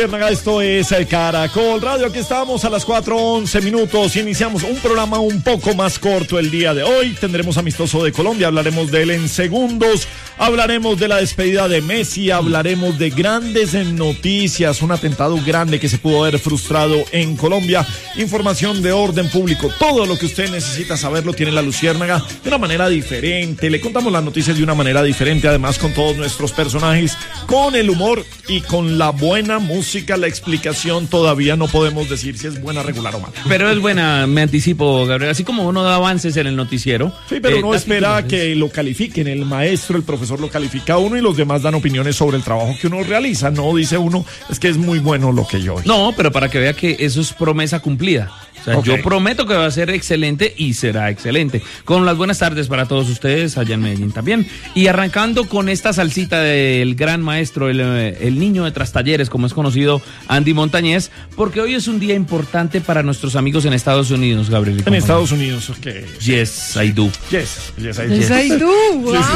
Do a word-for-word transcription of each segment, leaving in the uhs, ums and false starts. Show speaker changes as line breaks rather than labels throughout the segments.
Esto es el Caracol Radio, aquí estamos a las cuatro once minutos, iniciamos un programa un poco más corto el día de hoy. Tendremos amistoso de Colombia, hablaremos de él en segundos, hablaremos de la despedida de Messi, hablaremos de grandes noticias, un atentado grande que se pudo haber frustrado en Colombia, información de orden público, todo lo que usted necesita saberlo tiene La Luciérnaga de una manera diferente, le contamos las noticias de una manera diferente, además con todos nuestros personajes, con el humor y con la buena música. La explicación todavía no podemos decir si es buena, regular o mala.
Pero es buena, me anticipo, Gabriel. Así como uno da avances en el noticiero.
Sí, pero
eh,
uno espera que lo califiquen. El maestro, el profesor lo califica a uno y los demás dan opiniones sobre el trabajo que uno realiza. No dice uno, es que es muy bueno lo que yo hice.
No, pero para que vea que eso es promesa cumplida. O sea, okay. Yo prometo que va a ser excelente y será excelente. Con las buenas tardes para todos ustedes allá en Medellín también. Y arrancando con esta salsita del gran maestro, el, el niño de Trastalleres, como es conocido, Andy Montañez, porque hoy es un día importante para nuestros amigos en Estados Unidos, Gabriel.
En Estados Unidos, ok.
Yes, I do.
Yes, yes, I do.
Yes, I do. Wow.
Yes,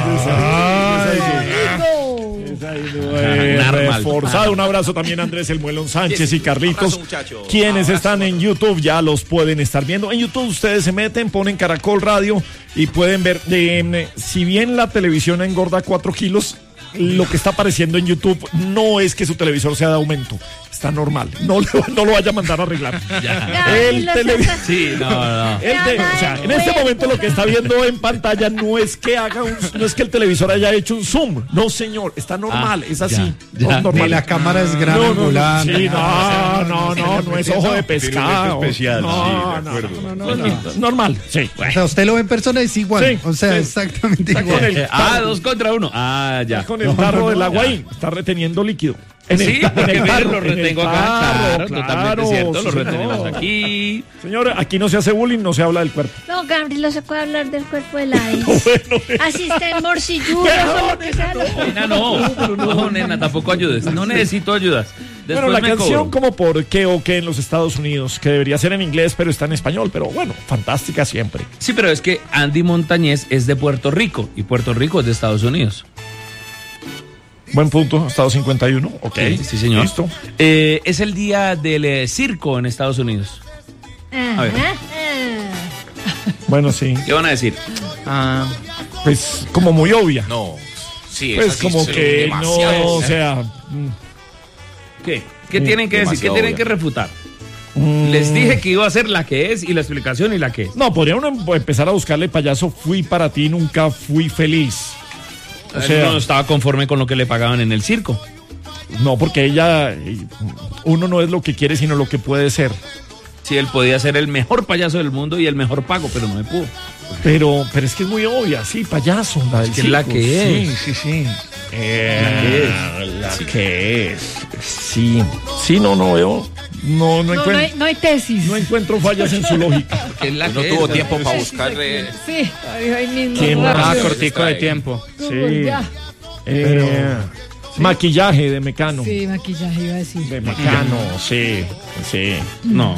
I do. Eh, reforzado. Un abrazo también a Andrés El Muelón Sánchez y Carlitos, quienes están en YouTube, ya los pueden estar viendo. En YouTube ustedes se meten, ponen Caracol Radio y pueden ver, eh, si bien la televisión engorda cuatro kilos, lo que está apareciendo en YouTube no es que su televisor sea de aumento, está normal, no, no lo vaya a mandar a arreglar.
Ya.
El televisor,
sí, no, no.
El de, o sea, en este momento lo que está viendo en pantalla no es que haga un, no es que el televisor haya hecho un zoom, no señor, está normal, ah, es así,
ya, ya.
normal.
Ni la cámara es gran
no,
angular.
No, no, sí, no, no, no, no es ojo de pescado.
Especial,
no,
sí, de acuerdo.
No, no, no, no, normal, sí.
O sea, usted lo ve en persona y es igual,
sí,
o sea,
sí.
exactamente
está
igual.
El,
ah, dos contra uno. Ah, ya.
Está con el tarro no, no, del agua ya. Ahí, está reteniendo líquido.
En sí,
el,
porque
en el
carro, lo retengo acá, claro,
claro,
totalmente cierto,
sí,
lo retenemos
no.
aquí.
Señora, aquí no se hace bullying, no se habla del cuerpo.
No, Gabriel, no se puede hablar del cuerpo de la no,
bueno,
así está en morcilludo,
no,
que sea.
Nena, no, no, no, nena, tampoco ayudes, no necesito ayudas. Después
bueno, la canción
cobro.
como por qué o qué en los Estados Unidos, que debería ser en inglés, pero está en español, pero bueno, fantástica siempre.
Sí, pero es que Andy Montañez es de Puerto Rico, y Puerto Rico es de Estados Unidos.
Buen punto, Estado cincuenta y uno, ok.
Sí, sí señor.
Listo.
Eh, es el día del eh, circo en Estados Unidos. A ver.
Bueno, sí.
¿Qué van a decir?
Ah, pues como muy obvia.
No, sí,
pues como que no, o sea...
¿Qué? ¿Qué tienen que decir? ¿Qué
obvia.
tienen que refutar?
Mm.
Les dije que iba a ser la que es y la explicación y la que es.
No, podría uno empezar a buscarle payaso, fui para ti, nunca fui feliz.
O sea, no estaba conforme con lo que le pagaban en el circo.
No, porque ella, uno no es lo que quiere, sino lo que puede ser.
Sí, él podía ser el mejor payaso del mundo y el mejor pago, pero no me pudo.
Pero, pero es que es muy obvia, sí, payaso. La del
es que es la que es.
Sí, sí, sí. Eh, la que es. La sí. que es. Sí. Sí, no, no veo. No, no,
no,
encuentro,
no, hay, no hay tesis.
No encuentro fallas en su lógica.
Es la
no
que
tuvo
es,
tiempo
la
para
es.
buscarle.
Sí, ahí, ahí mismo.
Qué
ah, cortico de tiempo.
Sí. Eh, Pero, sí. Maquillaje de Mecano.
Sí, maquillaje iba a decir.
De Mecano, sí, sí.
No.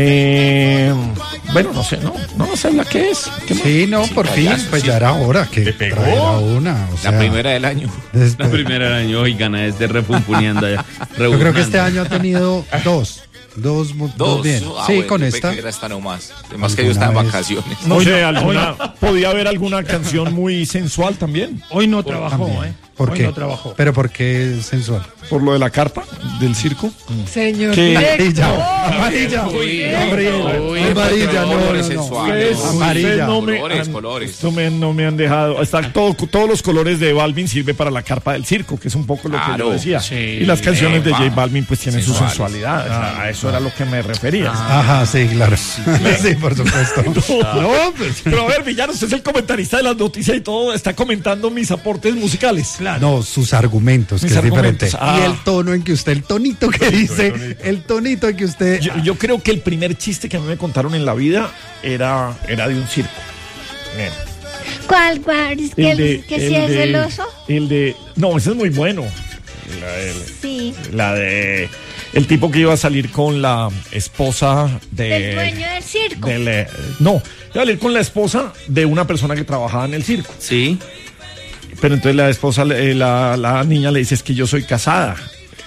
Eh, bueno, no sé, no, no sé la que es.
Sí, no, sí, por fin, pues sí. Ya era hora que traiera una. O sea,
la primera del año.
Desde...
La primera del año, oigan, es de refumpuneando allá.
Yo creo que este año ha tenido dos. Dos, dos, dos bien.
Ah,
sí,
bueno,
con esta.
Era esta nomás. Además que yo estaba en vacaciones.
No sé, alguna, podía haber alguna canción muy sensual también.
Hoy no trabajó, también. ¿eh?
¿Por
Hoy
qué?
no trabajó.
¿Pero por qué sensual?
Por lo de la carpa del circo.
Señor.
¿Qué?
Amarilla.
Oh,
Amarilla.
Uy,
Uy, amarilla, no, no, no.
Sensuales.
Ustedes,
amarilla.
ustedes no me
colores,
han,
colores.
No me, no me han dejado. Está todo, todos los colores de Balvin sirve para la carpa del circo, que es un poco lo
claro,
que yo decía.
Sí,
y las canciones de J Balvin pues tienen
sensuales.
su sensualidad. Ah, o sea, a eso ah, era lo que me refería.
Ah, ajá, sí, claro. Sí, sí, por supuesto.
no, no, pues, pero a ver, Villano, usted es el comentarista de las noticias y todo, está comentando mis aportes musicales.
Claro. No, sus argumentos,
mis
que
argumentos.
es diferente.
Ah.
Y el tono en que usted, el tonito que dice, el tonito, el tonito en que usted...
Yo, yo creo que el primer chiste que a mí me contaron en la vida era, era de un circo. Bien.
¿Cuál, cuál? ¿Es que, el de, que si es
de,
el oso?
El de... No, ese es muy bueno. La, el,
sí.
La de... El tipo que iba a salir con la esposa de...
¿Del dueño del circo?
Del, no, iba a salir con la esposa de una persona que trabajaba en el circo.
Sí.
Pero entonces la esposa, la, la niña le dice, es que yo soy casada.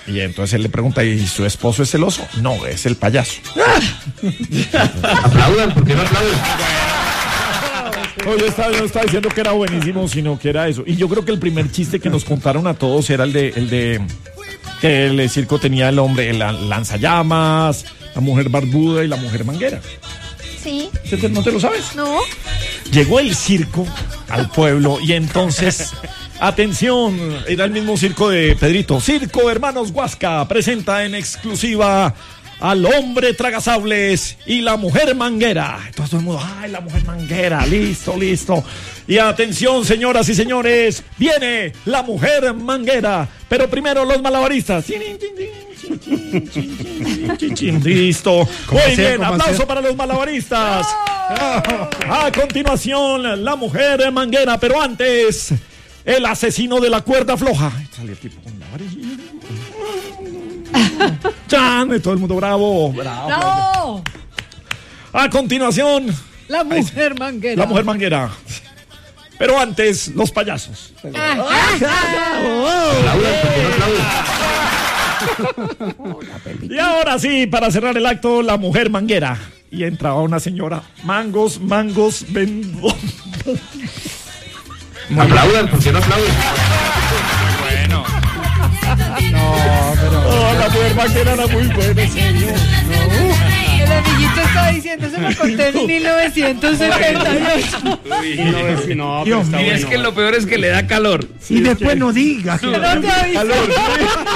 Y entonces él le pregunta, ¿y su esposo es celoso? No, es el payaso.
Aplaudan, ¿por qué no aplauden?
No, yo estaba, no estaba diciendo que era buenísimo, sino que era eso. Y yo creo que el primer chiste que nos contaron a todos era el de, el de que el circo tenía el hombre, el lanzallamas, la mujer barbuda y la mujer manguera.
Sí.
¿No te lo sabes?
No.
Llegó el circo al pueblo y entonces, atención, era el mismo circo de Pedrito. Circo Hermanos Huasca presenta en exclusiva al hombre tragasables y la mujer manguera. Entonces todo el mundo, ay, la mujer manguera, listo, listo. Y atención, señoras y señores, viene la mujer manguera. Pero primero los malabaristas. Listo. Muy bien, aplauso para los malabaristas. A continuación, la mujer manguera, pero antes, el asesino de la cuerda floja. Sale el tipo con la varilla. ¡Chan! Todo el mundo bravo. Bravo.
¡Bravo!
A continuación,
La mujer manguera.
la mujer manguera. Pero antes, los payasos. Y ahora sí, para cerrar el acto, la mujer manguera. Y entraba una señora. Mangos, mangos, vendo.
Aplaudan, ¿por qué no aplauden?
Bueno.
No, pero. Oh, la mujer manguera era muy buena, señor.
El amiguito está diciendo, se me conté en mil novecientos setenta y ocho.
Uy, no, no, y es que lo peor es que le da calor.
Y después no diga.
No te aviso.